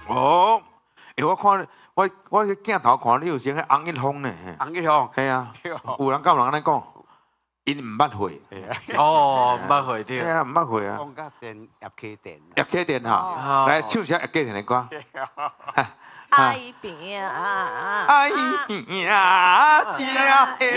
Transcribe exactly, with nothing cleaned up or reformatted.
哦，诶，我看我我个镜头看你有先个红一峰呢。 红一峰。 系啊，有人敢有人安尼讲，因唔捌会。 哦，唔捌会对。 系啊，唔捌会啊。 讲甲先叶启田。 叶启田哈，来唱下叶启田的歌。 爱变啊， 爱变啊，